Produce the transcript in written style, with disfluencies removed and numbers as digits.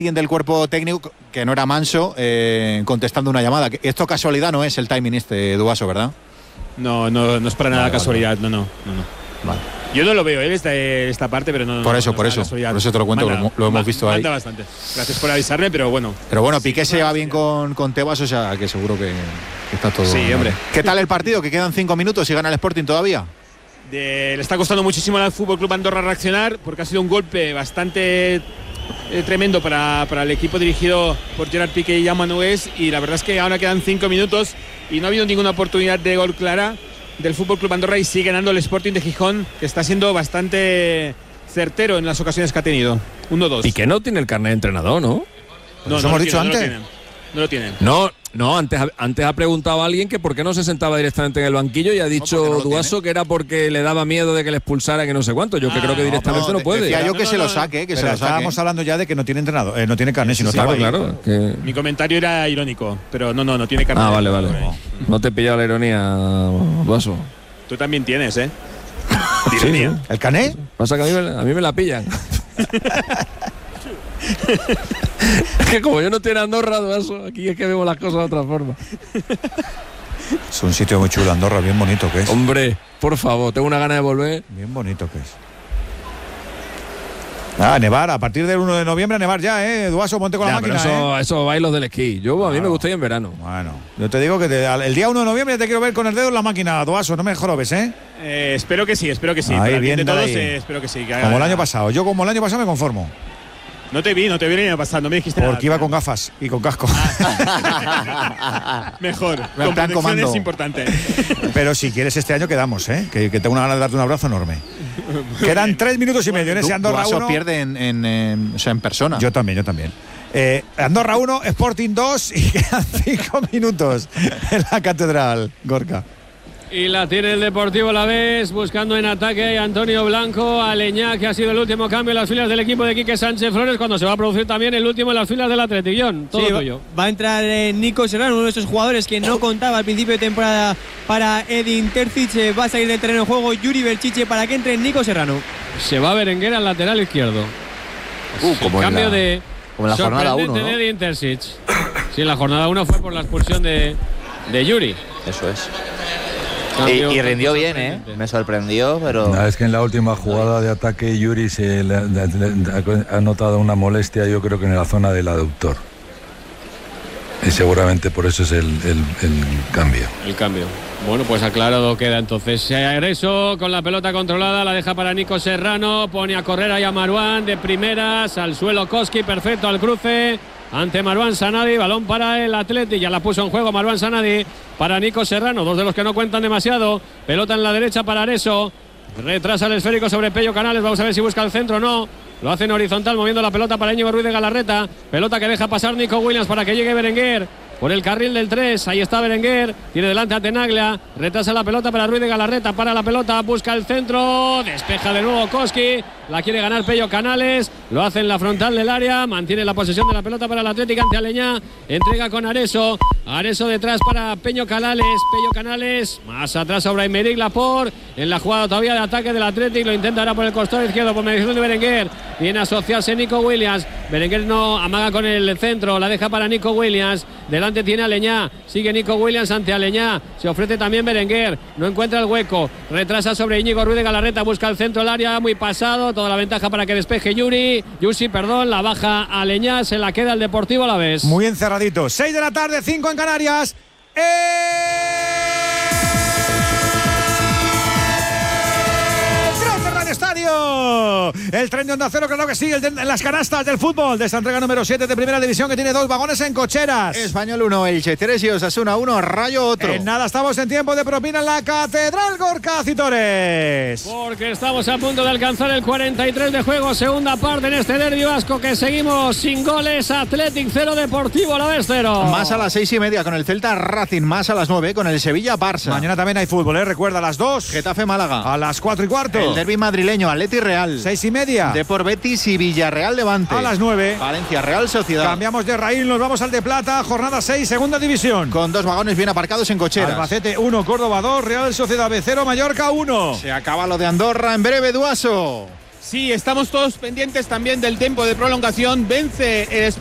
del cuerpo técnico, que no era Manso, contestando una llamada. Esto casualidad no es el timing Duaso, ¿verdad? No es para nada casualidad, no. Vale. Yo no lo veo, esta parte, pero no. Por eso te lo cuento, lo hemos visto ahí. Bastante. Gracias por avisarme, pero bueno. Pero bueno, Piqué se lleva bien con Tebas, o sea que seguro que está todo. Sí, hombre. ¿Qué tal el partido? Que quedan 5 minutos y gana el Sporting todavía. Le está costando muchísimo al Fútbol Club Andorra reaccionar, porque ha sido un golpe bastante tremendo para el equipo dirigido por Gerard Piqué y Jaume Nogués, y la verdad es que ahora quedan 5 minutos y no ha habido ninguna oportunidad de gol clara del Fútbol Club Andorra, y sigue ganando el Sporting de Gijón, que está siendo bastante certero en las ocasiones que ha tenido. 1-2. Y que no tiene el carnet de entrenador, ¿no? No, ¿lo hemos dicho antes? No lo tienen. No, antes ha preguntado a alguien que por qué no se sentaba directamente en el banquillo, y ha dicho Duaso que era porque le daba miedo de que le expulsara, que no sé cuánto. Yo que creo que directamente no puede. Decía yo que se lo saque, que se lo saque. Estábamos hablando ya de que no tiene entrenador, no tiene carnet, sino claro. Que... Mi comentario era irónico, pero no tiene carnet. Vale. No te he pillado la ironía, Duaso. Tú también tienes, ¿eh? Sí. ¿El carnet? Pasa que a mí me la pillan. Es que como yo no estoy en Andorra, Duaso, aquí es que vemos las cosas de otra forma. Es un sitio muy chulo, Andorra, bien bonito que es. Hombre, por favor, tengo una gana de volver. Bien bonito que es. Nevar, a partir del 1 de noviembre a nevar ya, Duaso, ponte con la máquina. Eso bailos del esquí. A mí me gusta ir en verano. Bueno, yo te digo que el día 1 de noviembre te quiero ver con el dedo en la máquina, Duaso, no me jorobes, espero que sí. Ahí, bien de todos, ahí. espero que sí. Como el año pasado. Yo como el año pasado me conformo. No te vi el año pasado, no me dijiste nada. Porque iba con gafas y con casco. Mejor, con protección es importante. Pero si quieres este año quedamos, que tengo una gana de darte un abrazo enorme. Quedan 3 minutos y medio en ese Andorra 1. Pierde en persona. Yo también. Andorra 1, Sporting 2 y quedan 5 minutos en la Catedral, Gorka. Y la tiene el Deportivo Alavés, buscando en ataque a Antonio Blanco, a Leñá, que ha sido el último cambio en las filas del equipo de Quique Sánchez Flores, cuando se va a producir también el último en las filas del Atletillón. Todo tuyo. Va a entrar Nico Serrano, uno de esos jugadores que no contaba al principio de temporada para Edin Terzic. Va a salir del terreno de juego Yuri Berchiche para que entre Nico Serrano. Se va Berenguer al lateral izquierdo. Como cambio como en la jornada 1, ¿no? de Edin Terzic. Sí, en la jornada 1 fue por la expulsión de Yuri. Eso es. Y rindió bien, me sorprendió, pero... Es que en la última jugada de ataque Yuri ha notado una molestia, yo creo que en la zona del aductor. Y seguramente por eso es el cambio. El cambio. Bueno, pues aclarado queda entonces. Areso con la pelota controlada, la deja para Nico Serrano, pone a correr ahí a Marouane de primeras, al suelo Koski, perfecto al cruce. Ante Marouane Sanadi, balón para el Atleti, ya la puso en juego Marouane Sanadi para Nico Serrano, dos de los que no cuentan demasiado. Pelota en la derecha para Areso, retrasa el esférico sobre Pello Canales, vamos a ver si busca el centro o no. Lo hace en horizontal, moviendo la pelota para Íñigo Ruiz de Galarreta. Pelota que deja pasar Nico Williams para que llegue Berenguer por el carril del 3. Ahí está Berenguer, tiene delante a Tenaglia, retrasa la pelota para Ruiz de Galarreta, para la pelota, busca el centro, despeja de nuevo Koski, la quiere ganar Pello Canales, lo hace en la frontal del área, mantiene la posesión de la pelota para el Atlético ante Aleñá, entrega con Areso detrás para Pello Canales, más atrás a Aymeric Laporte, en la jugada todavía de ataque del Atlético, lo intenta ahora por el costado izquierdo por mediación de Berenguer, viene a asociarse Nico Williams, Berenguer no amaga con el centro, la deja para Nico Williams, delante tiene Aleñá, sigue Nico Williams ante Aleñá, se ofrece también Berenguer, no encuentra el hueco, retrasa sobre Íñigo Ruiz de Galarreta, busca el centro del área, muy pasado, toda la ventaja para que despeje Yusi, la baja Aleñá, se la queda el Deportivo Alavés. Muy encerradito, 6 de la tarde, 5 en Canarias. Estadio, el tren de Onda Cero, claro que sí, en las canastas del fútbol de esta entrega número 7 de Primera División, que tiene 2 vagones en cocheras. Español 1, Elche 3 y Osasuna 1, Rayo otro. En nada, estamos en tiempo de propina en la Catedral, Gorka Citores. Porque estamos a punto de alcanzar el 43 de juego, segunda parte en este derbi vasco, que seguimos sin goles. Athletic 0, Deportivo Alavés 0. Más a las 6:30 con el Celta Racing, más a las 9 con el Sevilla Barça. Mañana también hay fútbol, recuerda, a las 2 Getafe Málaga, a las 4:15 el derbi madrileño, Atleti Real, 6:30 Depor Betis y Villarreal Levante, a las 9 Valencia Real Sociedad. Cambiamos de raíl, nos vamos al de Plata, jornada 6, segunda división, con 2 vagones bien aparcados en cocheras. Albacete 1, Córdoba 2, Real Sociedad B 0, Mallorca 1. Se acaba lo de Andorra en breve, Duaso. Sí, estamos todos pendientes también del tiempo de prolongación. Vence el